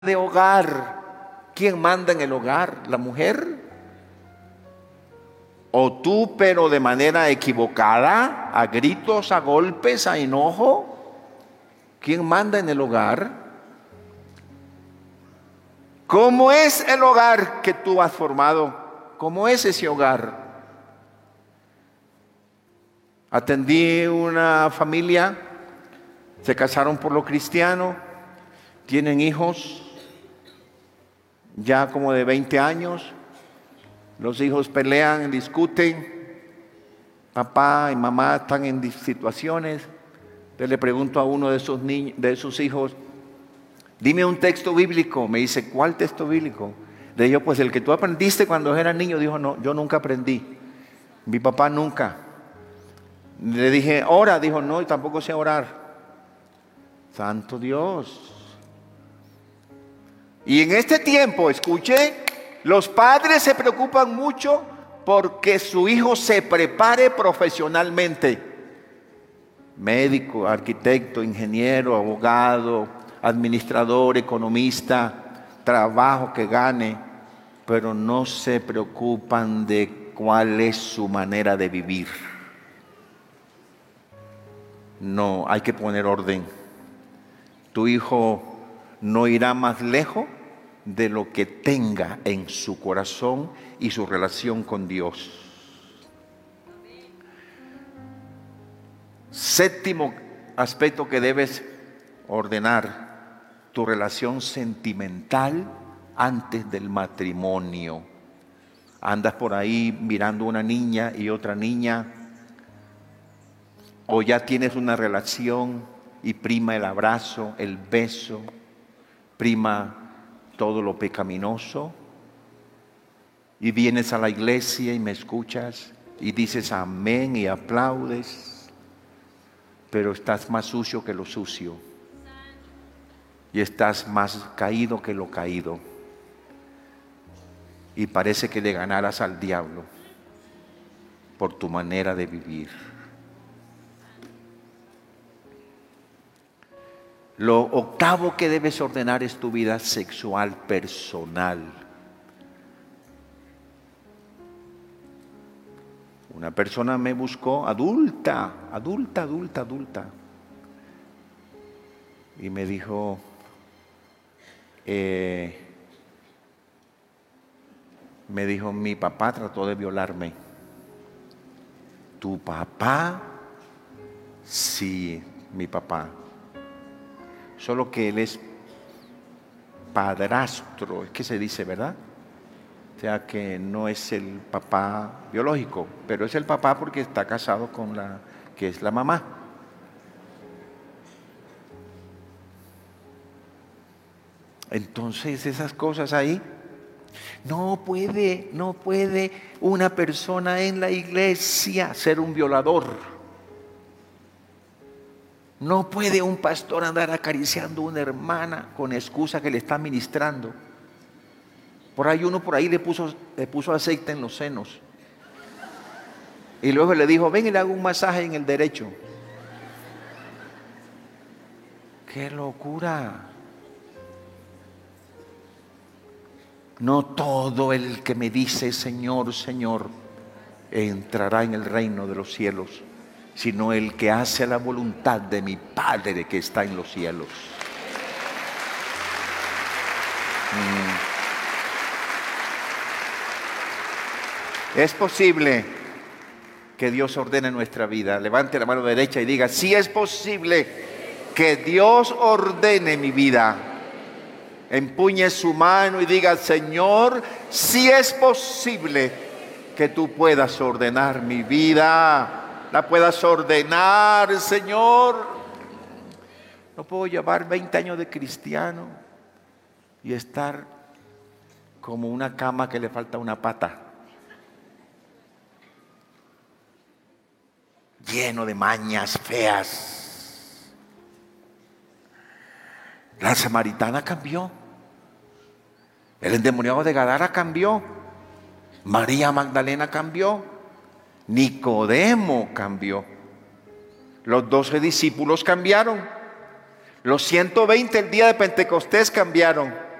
de hogar. ¿Quién manda en el hogar? ¿La mujer? ¿O tú, pero de manera equivocada, a gritos, a golpes, a enojo? ¿Quién manda en el hogar? ¿Cómo es el hogar que tú has formado? ¿Cómo es ese hogar? Atendí una familia, se casaron por lo cristiano, tienen hijos ya como de 20 años. Los hijos pelean, discuten, papá y mamá están en situaciones. Entonces le pregunto a uno de sus hijos, dime un texto bíblico. Me dice, ¿cuál texto bíblico? Le digo, pues el que tú aprendiste cuando eras niño. Dijo, no, yo nunca aprendí. Mi papá nunca. Le dije, ora. Dijo, no, y tampoco sé orar. Santo Dios. Y en este tiempo, escuche, los padres se preocupan mucho porque su hijo se prepare profesionalmente. Médico, arquitecto, ingeniero, abogado, administrador, economista, trabajo que gane, pero no se preocupan de cuál es su manera de vivir. No, hay que poner orden. Tu hijo no irá más lejos de lo que tenga en su corazón y su relación con Dios. Séptimo aspecto que debes ordenar: tu relación sentimental antes del matrimonio. Andas por ahí mirando una niña y otra niña, o ya tienes una relación y prima el abrazo, el beso, prima todo lo pecaminoso, y vienes a la iglesia y me escuchas y dices amén y aplaudes, pero estás más sucio que lo sucio y estás más caído que lo caído, y parece que le ganaras al diablo por tu manera de vivir. Lo octavo que debes ordenar es tu vida sexual personal. Una persona me buscó, adulta, y me dijo, mi papá trató de violarme. ¿Tu papá? Sí, mi papá. Solo que él es padrastro, es que se dice, ¿verdad? O sea que no es el papá biológico, pero es el papá porque está casado con la que es la mamá. Entonces esas cosas ahí, no puede una persona en la iglesia ser un violador. No puede un pastor andar acariciando a una hermana con excusa que le está ministrando. Por ahí uno le puso aceite en los senos. Y luego le dijo, ven y le hago un masaje en el derecho. ¡Qué locura! No todo el que me dice Señor, Señor, entrará en el reino de los cielos, sino el que hace la voluntad de mi Padre que está en los cielos. Es posible que Dios ordene nuestra vida. Levante la mano derecha y diga, sí es posible que Dios ordene mi vida. Empuñe su mano y diga, Señor, sí es posible que tú puedas ordenar mi vida. La puedas ordenar, Señor. No puedo llevar 20 años de cristiano y estar como una cama que le falta una pata, lleno de mañas feas. La samaritana cambió. El endemoniado de Gadara cambió. María Magdalena cambió. Nicodemo cambió. Los 12 discípulos cambiaron. Los 120 el día de Pentecostés cambiaron.